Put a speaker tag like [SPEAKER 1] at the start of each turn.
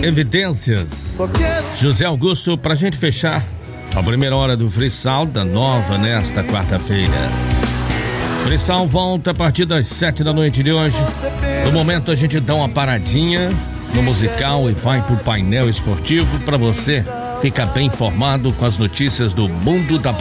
[SPEAKER 1] Evidências. José Augusto, pra gente fechar a primeira hora do Freestyle da Nova nesta quarta-feira. Freestyle volta a partir das 7 da noite de hoje. No momento a gente dá uma paradinha no musical e vai pro painel esportivo pra você ficar bem informado com as notícias do mundo da